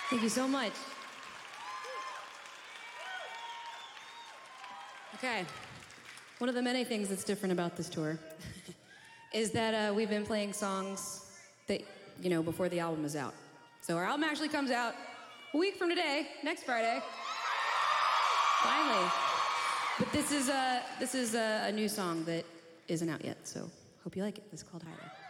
Thank you so much. Okay. One of the many things that's different about this tour is that we've been playing songs that, before the album is out. So our album actually comes out a week from today, next Friday. Finally. But this is a new song that isn't out yet, so hope you like it. This is called Highway.